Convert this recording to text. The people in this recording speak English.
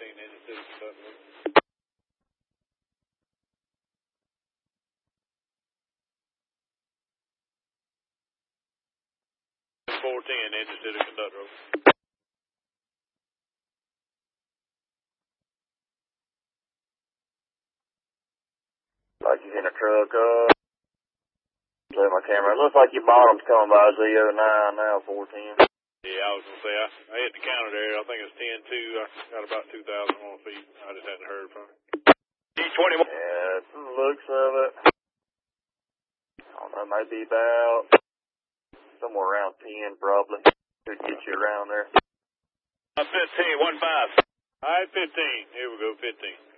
engine to the conductor. 410, engine to the conductor. Like he's in a truck, play my camera. It looks like your bottom's coming by Z09 now, 410. Yeah, I was going to say, I hit the counter there. I think it's 10-2. I got about 2,000 more feet. I just hadn't heard from it. D21. Yeah, it's the looks of it. I don't know, maybe about somewhere around 10 probably. Could get you around there. 15, 1-5. All right, 15. Here we go, 15.